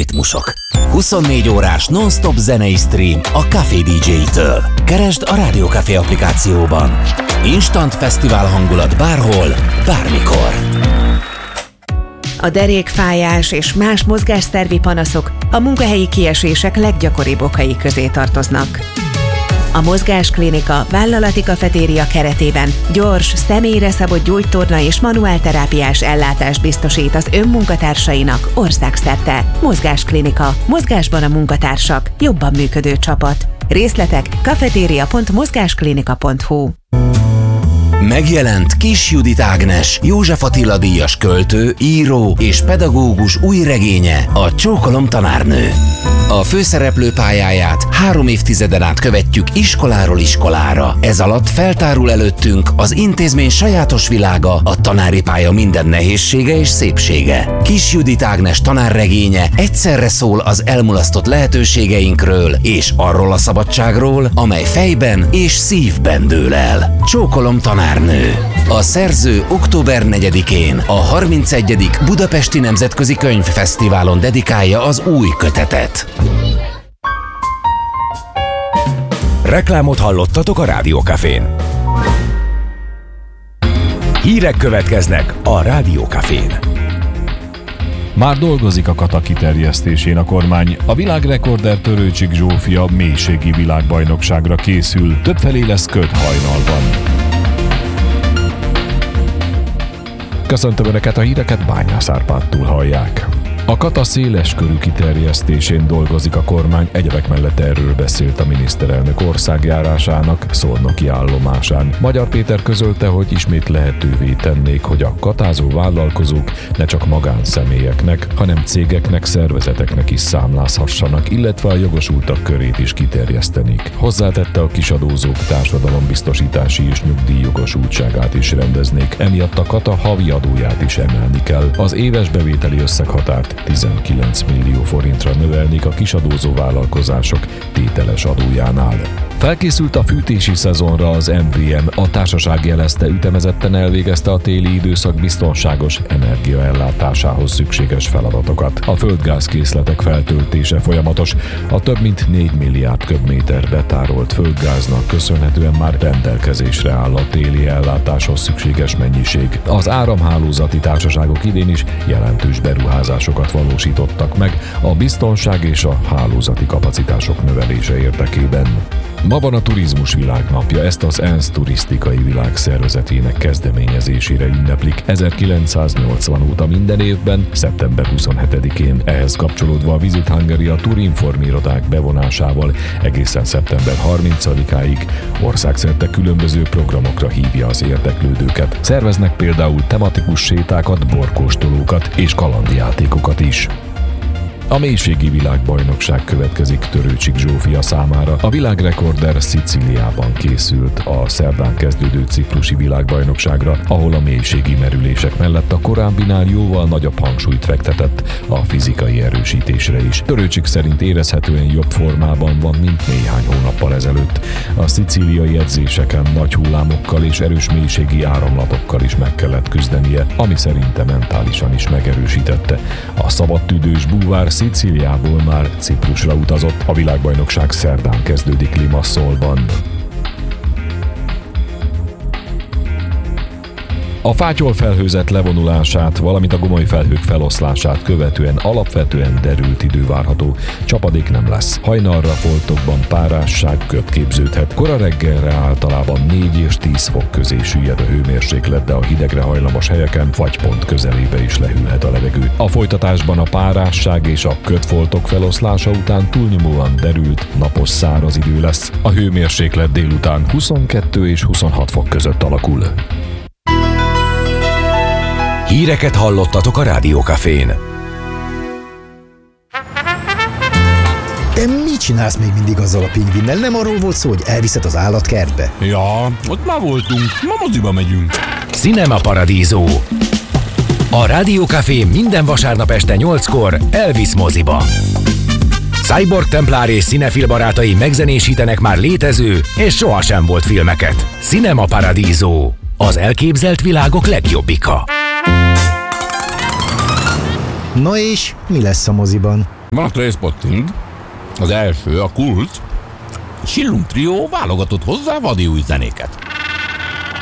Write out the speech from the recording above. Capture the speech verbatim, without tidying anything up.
ritmusok. huszonnégy órás non-stop zenei stream a Café dé dzsé-től. Keresd a Rádió Café applikációban. Instant fesztivál hangulat bárhol, bármikor. A derékfájás és más mozgásszervi panaszok a munkahelyi kiesések leggyakoribb okai közé tartoznak. A Mozgásklinika vállalati kafetéria keretében gyors, személyre szabott gyógytorna és manuálterápiás ellátást biztosít az önmunkatársainak országszerte. Mozgásklinika. Mozgásban a munkatársak. Jobban működő csapat. Részletek kafetéria pont mozgásklinika pont hu. Megjelent Kiss Judit Ágnes, József Attila díjas költő, író és pedagógus új regénye, a Csókolom tanárnő. A főszereplő pályáját három évtizeden át követjük iskoláról iskolára. Ez alatt feltárul előttünk az intézmény sajátos világa, a tanári pálya minden nehézsége és szépsége. Kiss Judit Ágnes tanárregénye egyszerre szól az elmulasztott lehetőségeinkről és arról a szabadságról, amely fejben és szívben dől el. Csókolom tanárnő. A szerző október negyedikén a harmincegyedik Budapesti Nemzetközi Könyvfesztiválon dedikálja az új kötetet. Reklámot hallottatok a Rádió Cafén. Hírek következnek a Rádió Cafén. Már dolgozik a kata kiterjesztésén a kormány. A világrekorder Törőcsik Zsófia mélységi világbajnokságra készül. Többfelé lesz köd hajnalban. Köszöntöm Önöket, a híreket Bányász Árpádtól hallják. A kata széles körű kiterjesztésén dolgozik a kormány, egyebek mellett erről beszélt a miniszterelnök országjárásának szolnoki állomásán. Magyar Péter közölte, hogy ismét lehetővé tennék, hogy a katázó vállalkozók ne csak magánszemélyeknek, hanem cégeknek, szervezeteknek is számlázhassanak, illetve a jogosultak körét is kiterjesztenék. Hozzátette, a kisadózók társadalombiztosítási és nyugdíjjogosultságát is rendeznék, emiatt a kata havi adóját is emelni kell. Az éves bevételi összeghatárt tizenkilenc millió forintra növelnék a kisadózó vállalkozások tételes adójánál. Felkészült a fűtési szezonra az em vé em, a társaság jelezte, ütemezetten elvégezte a téli időszak biztonságos energiaellátásához szükséges feladatokat. A földgázkészletek feltöltése folyamatos, a több mint négy milliárd köbméter betárolt földgáznak köszönhetően már rendelkezésre áll a téli ellátáshoz szükséges mennyiség. Az áramhálózati társaságok idén is jelentős beruházásokat valósítottak meg a biztonság és a hálózati kapacitások növelése érdekében. Ma van a turizmus világnapja, ezt az ENSZ turisztikai világszervezetének kezdeményezésére ünneplik ezerkilencszáznyolcvan óta minden évben, szeptember huszonhetedikén. Ehhez kapcsolódva a Visit Hungary a turinform irodák bevonásával egészen szeptember harmincadikáig országszerte különböző programokra hívja az érdeklődőket. Szerveznek például tematikus sétákat, borkóstolókat és kalandjátékokat is. A mélységi világbajnokság következik Törőcsik Zsófia számára. A világrekorder Szicíliában készült a szerdán kezdődő ciprusi világbajnokságra, ahol a mélységi merülések mellett a korábbinál jóval nagyobb hangsúlyt fektetett a fizikai erősítésre is. Törőcsik szerint érezhetően jobb formában van, mint néhány hónappal ezelőtt. A szicíliai edzéseken nagy hullámokkal és erős mélységi áramlatokkal is meg kellett küzdenie, ami szerinte mentálisan is megerősítette. A szabadtüdős búvár Szicíliából már Ciprusra utazott. A világbajnokság szerdán kezdődik Limassolban. A fátyol felhőzet levonulását, valamint a gomoly felhők feloszlását követően alapvetően derült idő várható, csapadék nem lesz. Hajnalra foltokban párásság, köd képződhet. Kora reggelre általában négy és tíz fok közé süllyed a hőmérséklet, de a hidegre hajlamos helyeken fagypont közelébe is lehűlhet a levegő. A folytatásban a párásság és a ködfoltok feloszlása után túlnyomóan derült, napos száraz idő lesz. A hőmérséklet délután huszonkettő és huszonhat fok között alakul. Híreket hallottatok a Rádió Cafén. Te mit csinálsz még mindig azzal a pingvinnel? Nem arról volt szó, hogy elviszed az állatkertbe? Ja, ott már voltunk, ma moziba megyünk. Cinema Paradiso. A Rádió Café minden vasárnap este nyolckor elvisz moziba. Cyborg Templár és cinefil barátai megzenésítenek már létező és sohasem volt filmeket. Cinema Paradiso. Az elképzelt világok legjobbika. Na és mi lesz a moziban? Van a Trainspotting, az első, a Kult, Sillum Trio válogatott hozzá vadi új zenéket.